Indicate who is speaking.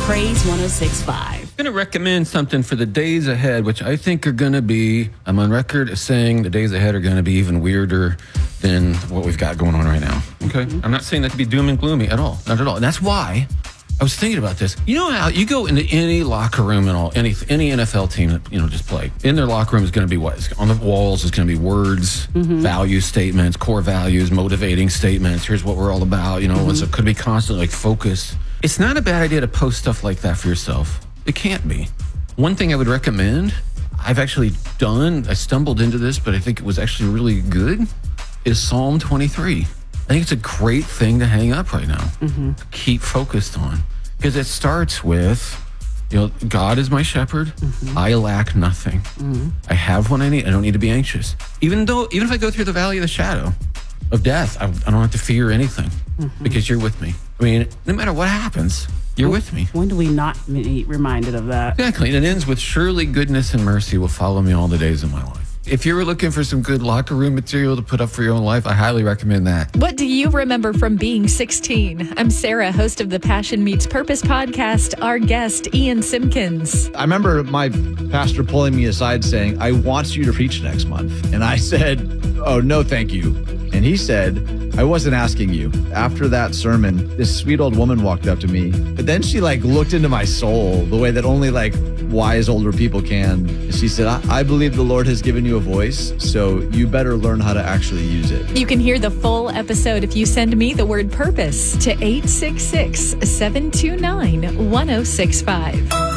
Speaker 1: Praise 106.5.
Speaker 2: I'm going to recommend something for the days ahead, which I think are going to be, I'm on record as saying the days ahead are going to be even weirder than what we've got going on right now. Okay? Mm-hmm. I'm not saying that to be doom and gloomy at all. Not at all. And that's why I was thinking about this. You know how you go into any locker room and all, any NFL team that, just play, in their locker room is going to be what? On the walls is going to be words, value statements, core values, motivating statements. Here's what we're all about. It could be constantly focus. It's not a bad idea to post stuff like that for yourself. It can't be. One thing I would recommend, I've actually done, I stumbled into this, but I think it was actually really good, is Psalm 23. I think it's a great thing to hang up right now. Keep focused on. Because it starts with, God is my shepherd. I lack nothing. I have what I need. I don't need to be anxious. Even if I go through the valley of the shadow of death, I don't have to fear anything because you're with me. I mean, no matter what happens, you're with me.
Speaker 1: When do we not be reminded of that?
Speaker 2: Exactly. And it ends with, surely goodness and mercy will follow me all the days of my life. If you were looking for some good locker room material to put up for your own life, I highly recommend that.
Speaker 3: What do you remember from being 16? I'm Sarah, host of the Passion Meets Purpose podcast. Our guest, Ian Simpkins.
Speaker 4: I remember my pastor pulling me aside saying, I want you to preach next month. And I said, oh, no, thank you. And he said, I wasn't asking you. After that sermon, this sweet old woman walked up to me, but then she looked into my soul the way that only wise older people can. She said, I believe the Lord has given you a voice, so you better learn how to actually use it.
Speaker 3: You can hear the full episode if you send me the word purpose to 866-729-1065.